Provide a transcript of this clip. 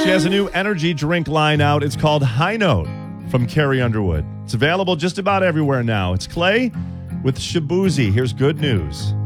She has a new energy drink line out. It's called High Note from Carrie Underwood. It's available just about everywhere now. It's Clay with Shabuzi. Here's good news.